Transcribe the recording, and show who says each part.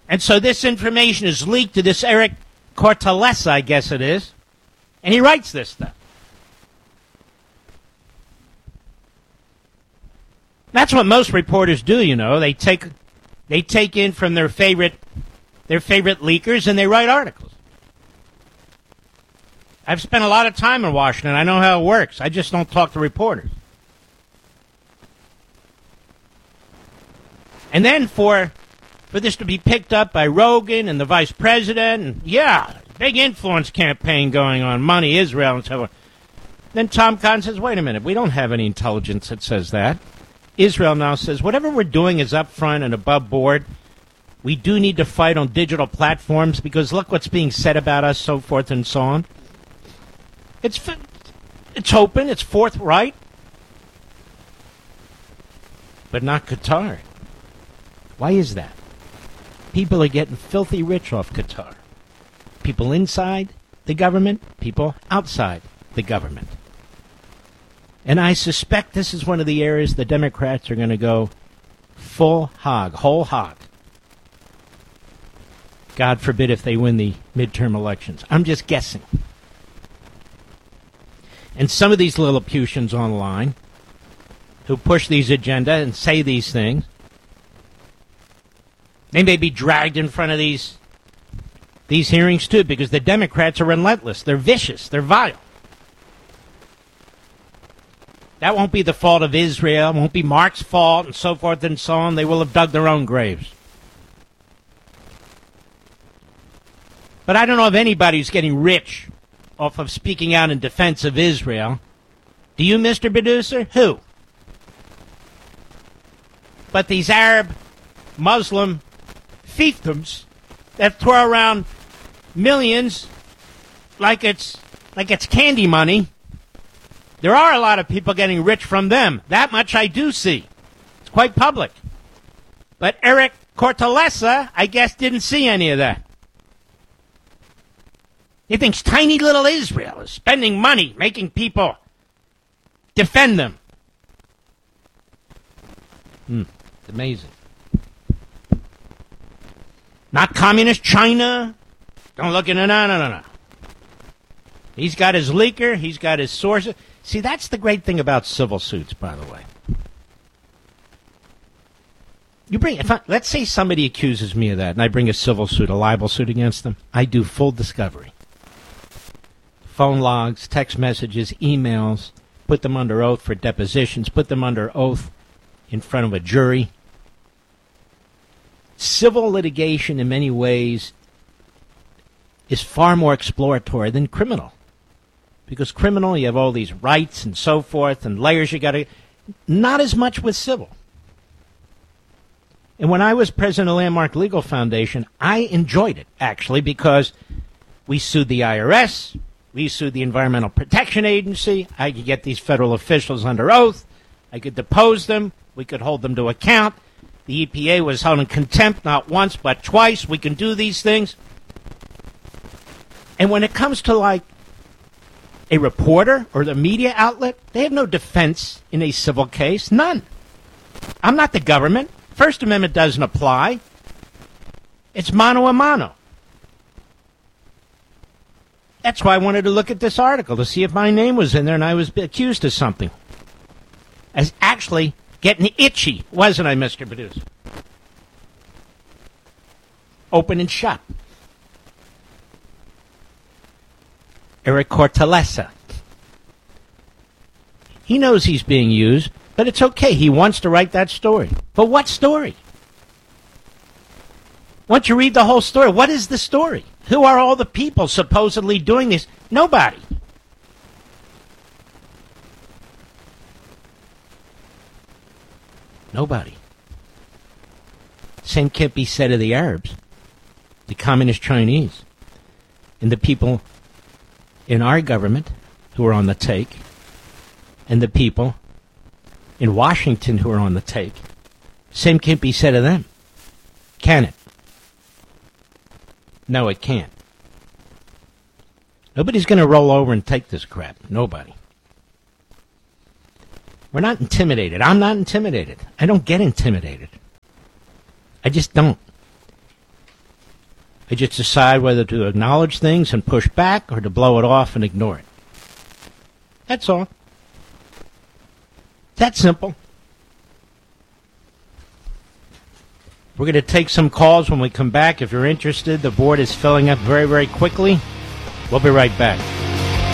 Speaker 1: And so this information is leaked to this Eric Cortellessa, I guess it is, and he writes this stuff. That's what most reporters do, you know. They take in from their favorite leakers and they write articles. I've spent a lot of time in Washington. I know how it works. I just don't talk to reporters. And then for this to be picked up by Rogan and the vice president, and yeah, big influence campaign going on, money, Israel, and so on. Then Tom Cotton says, wait a minute, we don't have any intelligence that says that. Israel now says, whatever we're doing is up front and above board. We do need to fight on digital platforms because look what's being said about us, so forth and so on. It's open, it's forthright. But not Qatar. Why is that? People are getting filthy rich off Qatar. People inside the government, people outside the government. And I suspect this is one of the areas the Democrats are going to go full hog, whole hog. God forbid if they win the midterm elections. I'm just guessing. And some of these Lilliputians online who push these agenda and say these things, they may be dragged in front of these hearings too, because the Democrats are relentless. They're vicious. They're vile. That won't be the fault of Israel. It won't be Mark's fault and so forth and so on. They will have dug their own graves. But I don't know of anybody who's getting rich off of speaking out in defense of Israel. Do you, Mr. Producer? Who? But these Arab, Muslim fiefdoms that throw around millions like it's candy money. There are a lot of people getting rich from them. That much I do see. It's quite public. But Eric Cortellessa, I guess, didn't see any of that. He thinks tiny little Israel is spending money, making people defend them. It's amazing. Not communist China. Don't look into no. He's got his leaker. He's got his sources. See, that's the great thing about civil suits, by the way. Let's say somebody accuses me of that, and I bring a civil suit, a libel suit against them. I do full discovery. Phone logs, text messages, emails, put them under oath for depositions, put them under oath in front of a jury. Civil litigation, in many ways, is far more exploratory than criminal. Because criminal, you have all these rights and so forth and layers you got to... Not as much with civil. And when I was president of Landmark Legal Foundation, I enjoyed it, actually, because we sued the IRS, we sued the Environmental Protection Agency, I could get these federal officials under oath, I could depose them, we could hold them to account. The EPA was held in contempt not once but twice. We can do these things. And when it comes to, like, a reporter or the media outlet, they have no defense in a civil case. None. I'm not the government. First Amendment doesn't apply. It's mano a mano. That's why I wanted to look at this article to see if my name was in there and I was accused of something. As actually getting itchy, wasn't I, Mr. Producer? Open and shut. Eric Cortellessa. He knows he's being used, but it's okay. He wants to write that story. But what story? Once you read the whole story, what is the story? Who are all the people supposedly doing this? Nobody. Nobody. Same can't be said of the Arabs, the communist Chinese, and the people in our government who are on the take, and the people in Washington who are on the take. Same can't be said of them. Can it? No, it can't. Nobody's going to roll over and take this crap. Nobody. We're not intimidated. I'm not intimidated. I don't get intimidated. I just don't. I just decide whether to acknowledge things and push back or to blow it off and ignore it. That's all. That simple. We're going to take some calls when we come back. If you're interested, the board is filling up very, very quickly. We'll be right back.